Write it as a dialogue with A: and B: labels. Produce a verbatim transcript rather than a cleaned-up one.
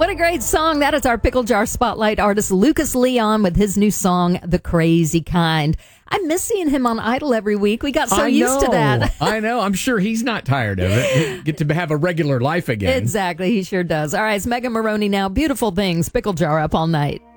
A: What a great song. That is our Pickle Jar Spotlight artist, Lucas Leon, with his new song, The Crazy Kind. I miss seeing him on Idol every week. We got so
B: I
A: used
B: know,
A: to that.
B: I know. I'm sure he's not tired of it. Get to have a regular life again.
A: Exactly. He sure does. All right, it's Megan Maroney now. Beautiful Things. Pickle Jar up all night.